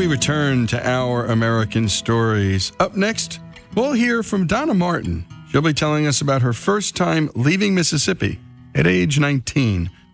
return to Our American Stories. Up next, we'll hear from Donna Martin. She'll be telling us about her first time leaving Mississippi at age 19.